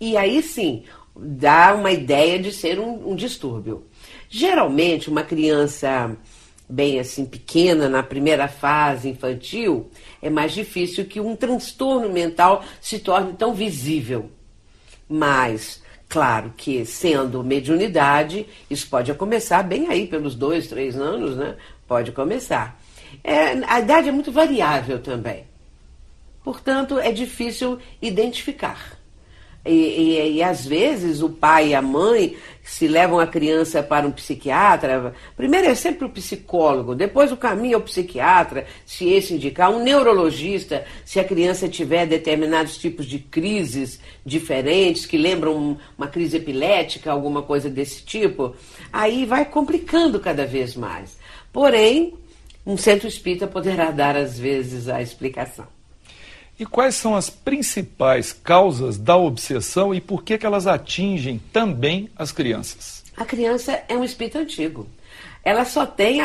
E aí sim, dá uma ideia de ser um distúrbio. Geralmente, uma criança bem assim pequena, na primeira fase infantil, é mais difícil que um transtorno mental se torne tão visível. Mas, claro que sendo mediunidade, isso pode começar bem aí, pelos 2, 3 anos, né? Pode começar. A idade é muito variável também. Portanto, é difícil identificar. E às vezes o pai e a mãe, se levam a criança para um psiquiatra, primeiro é sempre o psicólogo, depois o caminho é o psiquiatra, se esse indicar, um neurologista, se a criança tiver determinados tipos de crises diferentes, que lembram uma crise epilética, alguma coisa desse tipo, aí vai complicando cada vez mais. Porém, um centro espírita poderá dar às vezes a explicação. E quais são as principais causas da obsessão e por que elas atingem também as crianças? A criança é um espírito antigo. Ela só tem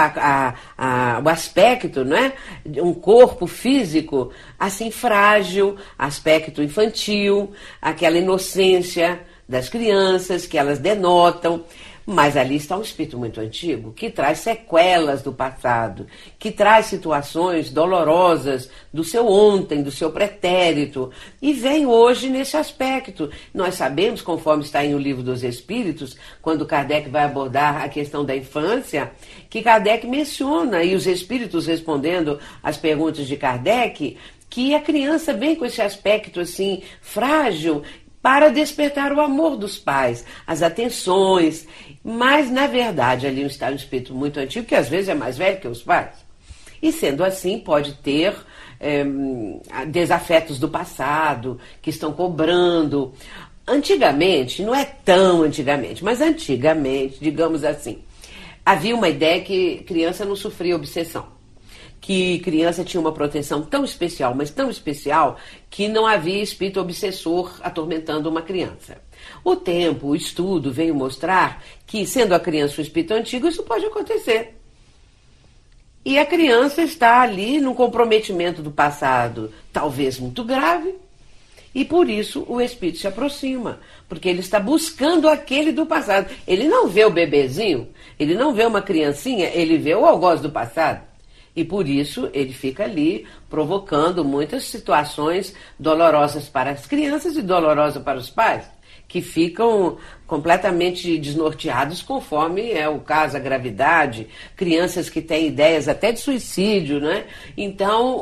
o aspecto, não é? Um corpo físico assim frágil, aspecto infantil, aquela inocência das crianças que elas denotam. Mas ali está um espírito muito antigo, que traz sequelas do passado, que traz situações dolorosas do seu ontem, do seu pretérito, e vem hoje nesse aspecto. Nós sabemos, conforme está em O Livro dos Espíritos, quando Kardec vai abordar a questão da infância, que Kardec menciona, e os espíritos respondendo às perguntas de Kardec, que a criança vem com esse aspecto assim frágil, para despertar o amor dos pais, as atenções. Mas, na verdade, ali está um espírito muito antigo, que às vezes é mais velho que os pais. E, sendo assim, pode ter desafetos do passado, que estão cobrando. Antigamente, não é tão antigamente, mas antigamente, digamos assim, havia uma ideia que criança não sofria obsessão. Que criança tinha uma proteção tão especial, mas tão especial, que não havia espírito obsessor atormentando uma criança. O tempo, o estudo veio mostrar que, sendo a criança um espírito antigo, isso pode acontecer. E a criança está ali num comprometimento do passado, talvez muito grave, e por isso o espírito se aproxima, porque ele está buscando aquele do passado. Ele não vê o bebezinho, ele não vê uma criancinha, ele vê o algoz do passado. E por isso ele fica ali provocando muitas situações dolorosas para as crianças e dolorosas para os pais, que ficam completamente desnorteados conforme é o caso, a gravidade, crianças que têm ideias até de suicídio, né? Então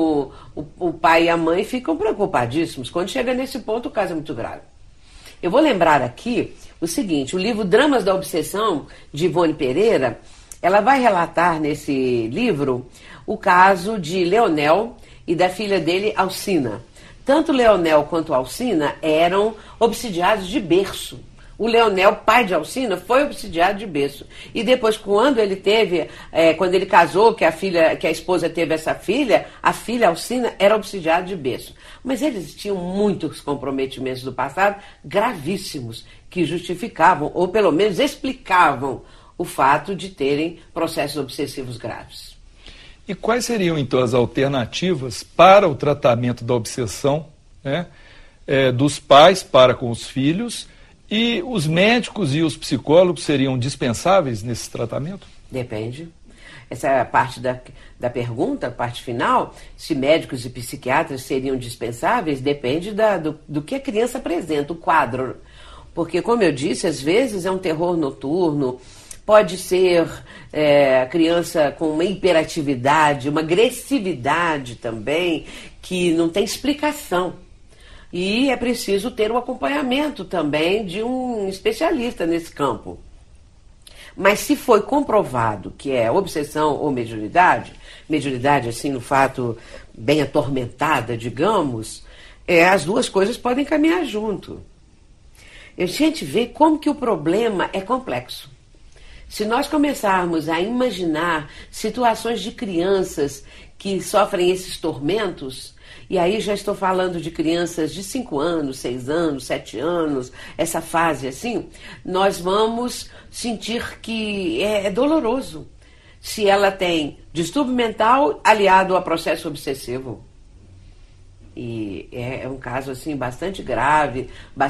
o pai e a mãe ficam preocupadíssimos. Quando chega nesse ponto, o caso é muito grave. Eu vou lembrar aqui o seguinte, o livro Dramas da Obsessão, de Ivone Pereira, ela vai relatar nesse livro o caso de Leonel e da filha dele, Alcina. Tanto Leonel quanto Alcina eram obsidiados de berço. O Leonel, pai de Alcina, foi obsidiado de berço. E depois, quando ele casou, que a esposa teve essa filha, a filha Alcina era obsidiada de berço. Mas eles tinham muitos comprometimentos do passado gravíssimos, que justificavam, ou pelo menos explicavam, o fato de terem processos obsessivos graves. E quais seriam, então, as alternativas para o tratamento da obsessão, né, dos pais para com os filhos? E os médicos e os psicólogos seriam dispensáveis nesse tratamento? Depende. Essa é a parte da pergunta, a parte final, se médicos e psiquiatras seriam dispensáveis, depende do que a criança apresenta, o quadro. Porque, como eu disse, às vezes é um terror noturno, pode ser criança com uma hiperatividade, uma agressividade também, que não tem explicação. E é preciso ter o acompanhamento também de um especialista nesse campo. Mas se foi comprovado que é obsessão ou mediunidade assim, no fato bem atormentada, digamos, as duas coisas podem caminhar junto. A gente vê como que o problema é complexo. Se nós começarmos a imaginar situações de crianças que sofrem esses tormentos, e aí já estou falando de crianças de 5 anos, 6 anos, 7 anos, essa fase assim, nós vamos sentir que é doloroso. Se ela tem distúrbio mental aliado a processo obsessivo. E é um caso assim bastante grave,